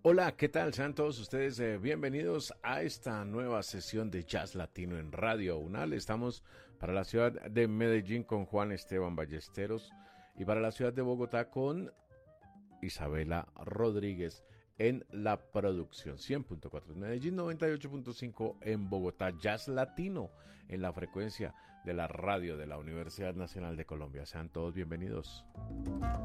Hola, ¿qué tal? Sean todos ustedes bienvenidos a esta nueva sesión de Jazz Latino en Radio UNAL. Estamos para la ciudad de Medellín con Juan Esteban Ballesteros y para la ciudad de Bogotá con Isabela Rodríguez en la producción. 100.4 en Medellín, 98.5 en Bogotá. Jazz Latino en la frecuencia de la radio de la Universidad Nacional de Colombia. Sean todos bienvenidos.